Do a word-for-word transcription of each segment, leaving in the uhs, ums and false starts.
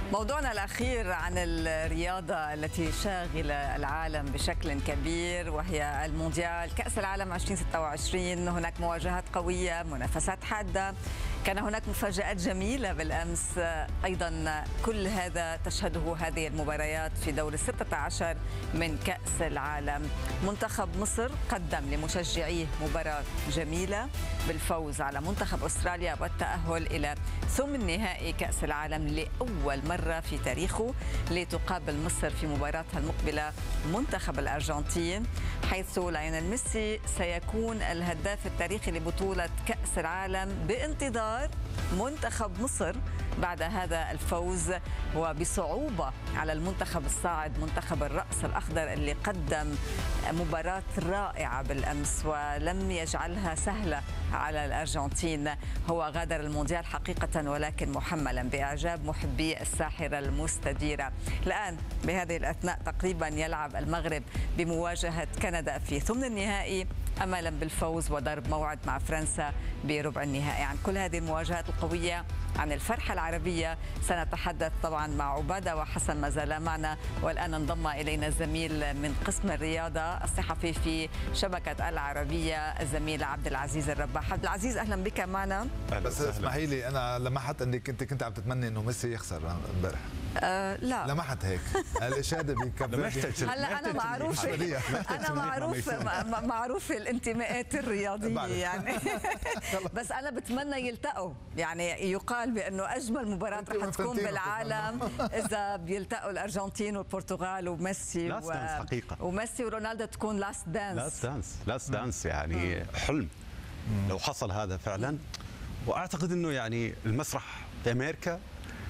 موضوعنا الأخير عن الرياضة التي شاغلة العالم بشكل كبير وهي المونديال كأس العالم ألفين وستة وعشرين. هناك مواجهات قوية، منافسات حادة، كان هناك مفاجآت جميلة بالأمس. أيضا كل هذا تشهده هذه المباريات في دور الستة عشر من كأس العالم. منتخب مصر قدم لمشجعيه مباراة جميلة بالفوز على منتخب أستراليا والتأهل إلى ثمن نهائي كأس العالم لأول مرة في تاريخه، لتقابل مصر في مباراتها المقبلة منتخب الأرجنتين، حيث ليونيل ميسي سيكون الهداف التاريخي لبطولة كأس العالم بانتظار منتخب مصر بعد هذا الفوز وبصعوبة على المنتخب الصاعد منتخب الرأس الأخضر اللي قدم مباراة رائعة بالأمس ولم يجعلها سهلة على الأرجنتين. هو غادر المونديال حقيقة ولكن محملا بإعجاب محبي الساحرة المستديرة. الآن بهذه الأثناء تقريبا يلعب المغرب بمواجهة كندا في ثمن النهائي أملا بالفوز وضرب موعد مع فرنسا بربع النهائي. عن كل هذه المواجهات القوية، عن الفرحة العربية، سنتحدث طبعا مع عبادة وحسن ما زال معنا، والآن انضم إلينا الزميل من قسم الرياضة الصحفي في شبكة العربية الزميل عبد العزيز الرباح. عبد العزيز أهلا بك معنا. بس اسمحي لي، أنا لمحت أنك أنت كنت عم تتمنى أنه ميسي يخسر امبارح. أه لا لمحت هيك الإشادة بكفي. هلا أنا معروف أنا معروف معروف الانتماءات الرياضية يعني بس أنا بتمنى يلتقوا، يعني يقال بأنه أجمل مباراة رح تكون بالعالم إذا بيلتقوا الأرجنتين والبرتغال وميسي و... حقيقة. وميسي ورونالدو تكون لاست دانس لاست دانس لاست دانس يعني حلم لو حصل هذا فعلا. وأعتقد أنه يعني المسرح في أمريكا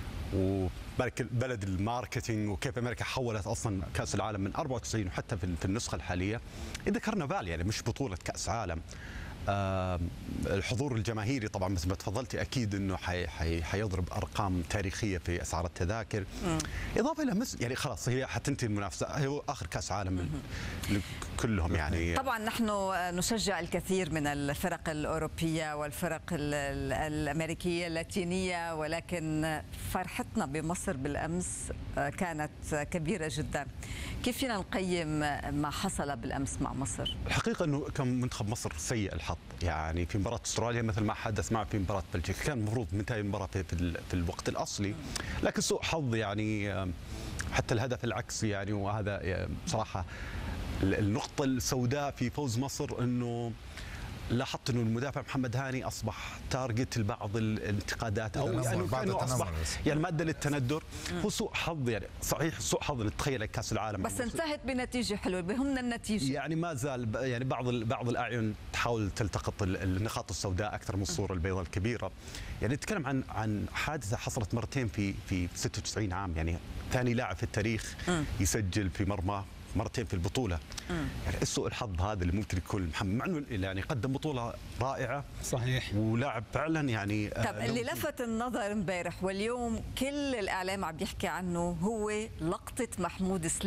وبلد الماركتينج وكيف امريكا حولت اصلا كاس العالم من أربعة وتسعين وحتى في النسخه الحاليه اذا كرنفال يعني مش بطوله كاس عالم. آه الحضور الجماهيري طبعا مثل ما تفضلتي اكيد انه حي حي حيضرب ارقام تاريخيه في اسعار التذاكر. مم. اضافه الى مس يعني خلاص هي حتنتهي المنافسه، هي اخر كاس عالم كلهم يعني. طبعا نحن نشجع الكثير من الفرق الاوروبيه والفرق الامريكيه اللاتينيه، ولكن فرحتنا بمصر بالامس كانت كبيره جدا. كيف فينا نقيم ما حصل بالامس مع مصر؟ الحقيقه انه كان منتخب مصر سيء الحظ، يعني في مباراه استراليا مثل ما حدث معه في مباراه بلجيكا كان المفروض منتهي المباراه في, في الوقت الاصلي، لكن سوء حظ يعني حتى الهدف العكسي يعني. وهذا بصراحه النقطه السوداء في فوز مصر انه لاحظت انه المدافع محمد هاني اصبح تارجت لبعض الانتقادات او يعني كانه اصبح يعني ماده للتندر. هو سوء حظ يعني، صحيح سوء حظ نتخيل كاس العالم بس انتهت بنتيجه حلوه، بهمنا النتيجه يعني. ما زال يعني بعض بعض الاعين تحاول تلتقط النقاط السوداء اكثر من الصوره البيضاء الكبيره. يعني نتكلم عن عن حادثه حصلت مرتين في في ستة وتسعين عام، يعني ثاني لاعب في التاريخ يسجل في مرمى مرتين في البطوله. مم. يعني سوء الحظ هذا اللي ممكن يكون محمد، مع انه يعني قدم بطوله رائعه صحيح ولاعب فعلا يعني. طب اللي لفت النظر امبارح واليوم كل الاعلام عم بيحكي عنه هو لقطه محمود سليم